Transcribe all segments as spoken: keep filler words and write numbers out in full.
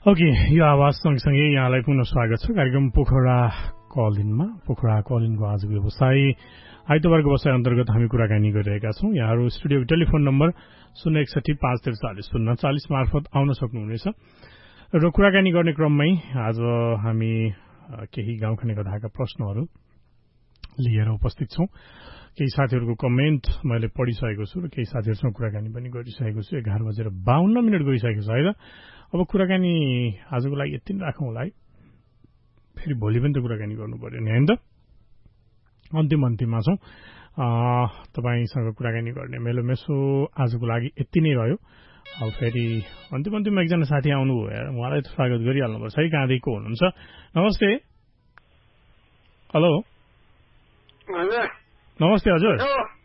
Okay, यो आवाज सँगसँगै यहाँलाई पुनः स्वागत छ कार्यक्रम पोखरा कल इनमा। पोखरा कल इनको आजको व्यवसाय आइतबारको व्यवसाय अन्तर्गत हामी कुराकानी गरिरहेका छौं। यहाँहरू स्टुडियोको टेलिफोन नम्बर शून्य एकसठी पाँच त्रिचालिस शून्य चालिस मार्फत आउन सक्नुहुनेछ र कुराकानी गर्ने क्रममै आज हामी केही गाउँखाने कथाका प्रश्नहरू लिएर उपस्थित छौं। केही साथीहरूको कमेन्ट मैले पढिसकेको छु र केही साथीहरूसँग कुराकानी पनि गरिसकेको छु। एघार बजेर बाहन्न मिनट गइसकेको छ है त। अब कुराकानी आजको लागि यति नै राखौँ होला है। फेरि भोलि पनि त कुराकानी गर्नु पर्यो नि होइन त। अन्तिम अन्तिममा छौँ। तपाईँसँग कुराकानी गर्ने मेलो मेसो आजको लागि यति नै रह्यो। अब फेरि अन्तिम अन्तिममा एकजना साथी आउनुभयो, उहाँलाई त स्वागत गरिहाल्नुपर्छ है। कहाँदेखिको हुनुहुन्छ? नमस्ते। हेलो नमस्ते हजुर।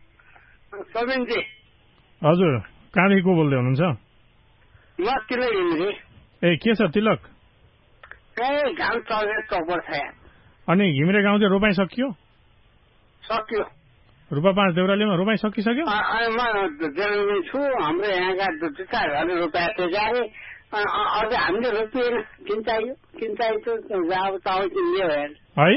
हजुर कहाँदेखि को बोल्दै हुनुहुन्छ? ए के छ तिलक? अनि घिमिरे गाउँ चाहिँ रोपाई सकियो? सक्यो। रूपा पाँच देउरालीमा रोपाई सकिसक्यो? छु हाम्रो यहाँका दुईटा घरले रोपाएको जाने अझ हामीले रोपिएन। किन चाहियो? किन चाहियो? अब चाउ किन्ने भयो है।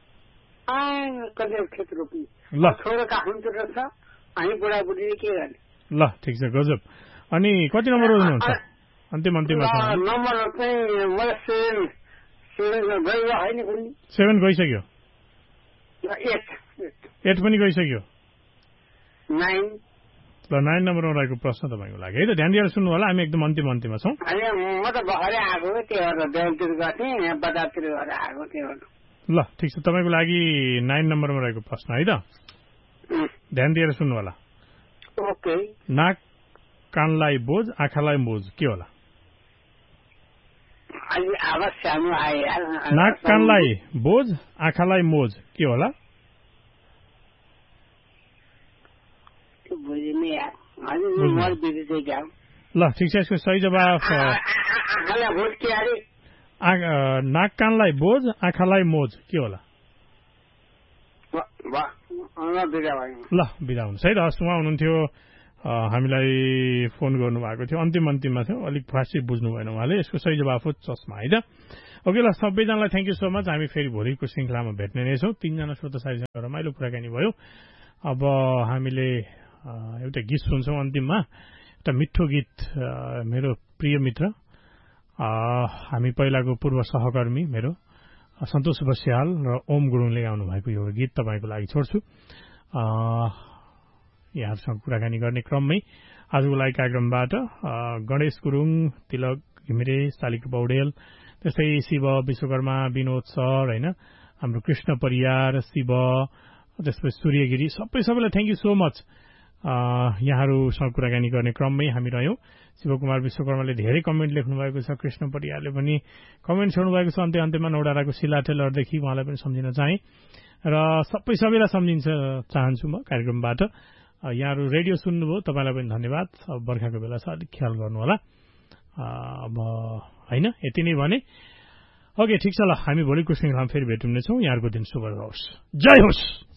कति खेत रोप्ने? ल छोरो काठमाडौँ रहेछ, हामी बुढाबुढीले के गर्ने? ल ठिक छ, गजब। अनि कति नम्बर रोज्नुहुन्छ? अन्तिम अन्तिममा छ नम्बर चाहिँ मलाई सेभेन सेभेन गयो होइन कुनै? सेभेन गइसक्यो। एट एट पनि गइसक्यो। नाइन ल नाइन नम्बरमा रहेको प्रश्न तपाईँको लागि है त। ध्यान दिएर सुन्नु होला, हामी एकदम अन्तिम अन्तिममा छौँ। म त भर्खरै आएको त्यही भएर बेलतिर गर्थेँ, यहाँ बजारतिर गएर आएको त्यही भएर। ल ठिक छ, तपाईँको लागि नाइन नम्बरमा रहेको प्रश्न है त। ध्यान दिएर सुन्नु होला। ओके। नाक कानलाई बोझ आँखालाई मोज के होला? आवाज सानो आयो। नाक कानलाई बोझ आँखालाई मोज के होला? ल ठिक छ, यसको सही जवाफ नाक कानलाई बोझ आँखालाई मोज के होला? ल बिदा हुनुहुन्छ है त। हस्, उहाँ हुनुहुन्थ्यो, हामीलाई फोन गर्नुभएको थियो, अन्तिम अन्तिममा थियो, अलिक फास्टै बुझ्नु भएन उहाँले। यसको सही जवाफ हो चस्मा है त। ओके ल, सबैजनालाई थ्याङ्क यू सो मच। हामी फेरि भोलिको श्रृङ्खलामा भेट्ने नै छौँ। तीनजना श्रोत साथीसँग रमाइलो कुराकानी भयो। अब हामीले एउटा गीत सुन्छौँ अन्तिममा, एउटा मिठो गीत। मेरो प्रिय मित्र, हामी पहिलाको पूर्व सहकर्मी मेरो सन्तोष बस्याल र ओम गुरुङले गाउनु भएको यो गीत तपाईँको लागि छोड्छु। यहाँहरूसँग कुराकानी गर्ने क्रममै आजको लागि कार्यक्रमबाट गणेश गुरुङ, तिलक घिमिरे, शालिक पौडेल, त्यस्तै शिव विश्वकर्मा, विनोद सर होइन, हाम्रो कृष्ण परियार, शिव, त्यसपछि सूर्यगिरी, सबै सबैलाई थ्याङ्क यू सो मच। यहाँहरूसँग कुराकानी गर्ने क्रममै हामी रह्यौँ। शिवकुमार विश्वकर्माले धेरै कमेन्ट लेख्नु भएको छ, कृष्ण परियारले पनि कमेन्ट छोड्नु भएको छ। अन्त्य अन्त्यमा नौडाराको सिलाटेलरदेखि उहाँलाई पनि सम्झिन चाहेँ र सबै सबैलाई सम्झिन्छ चाहन्छु म कार्यक्रमबाट। यहाँहरू रेडियो सुन्नुभयो, तपाईँलाई पनि धन्यवाद। अब बर्खाको बेला छ, अलिक ख्याल गर्नु होला। अब होइन यति नै भने। ओके ठिक छ, ल हामी भोलिको श्रृङ्खलामा फेरि भेट्नुहुनेछौँ। यहाँहरूको दिन शुभ होस्। जय होस्।